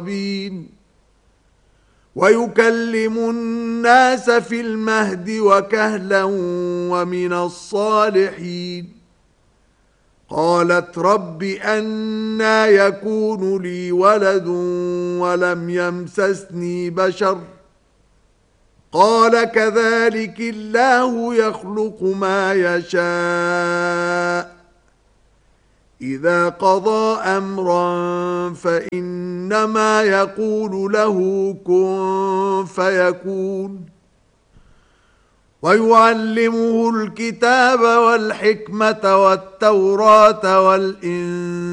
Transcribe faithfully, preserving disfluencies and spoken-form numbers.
ويكلم الناس في المهد وكهلا ومن الصالحين. قالت رب أنى يكون لي ولد ولم يمسسني بشر قال كذلك الله يخلق ما يشاء إذا قضى أمرا فإنما يقول له كن فيكون. ويعلمه الكتاب والحكمة والتوراة والإنجيل